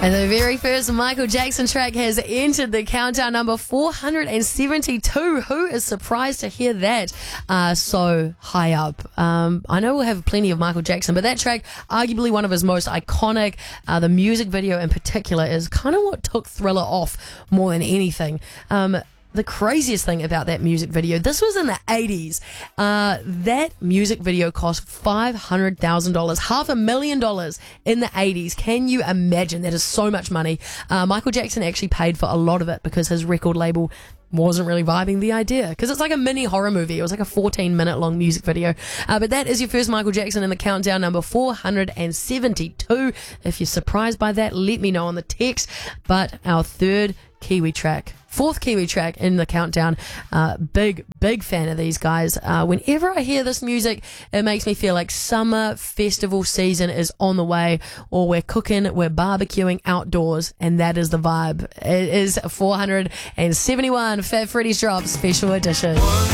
And the very first Michael Jackson track has entered the countdown, number 472. Who is surprised to hear that so high up? I know we'll have plenty of Michael Jackson, but that track, arguably one of his most iconic. The music video in particular is kind of what took Thriller off more than anything. The craziest thing about that music video, this was in the 80s. That music video cost $500,000, $500,000 in the 80s. Can you imagine? That is so much money. Michael Jackson actually paid for a lot of it because his record label wasn't really vibing the idea, because it's like a mini horror movie. It was like a 14-minute long music video. But that is your first Michael Jackson in the countdown, number 472. If you're surprised by that, let me know on the text. But our fourth Kiwi track in the countdown. Big fan of these guys. Whenever I hear this music, it makes me feel like summer festival season is on the way, or we're cooking, we're barbecuing outdoors, and that is the vibe. It is 471 Fat Freddy's Drop Special Edition.